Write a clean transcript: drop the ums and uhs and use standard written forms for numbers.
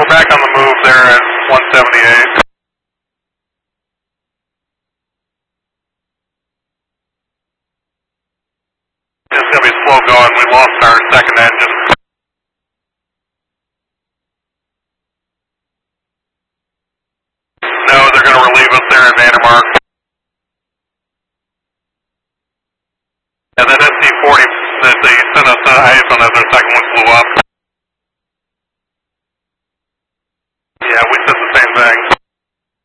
we're back on the move there at 178. It's going to be slow going. We lost our second engine. No, they're going to relieve us there in Vandermark. And then SC-40, they sent us to Iceland as their second one flew up.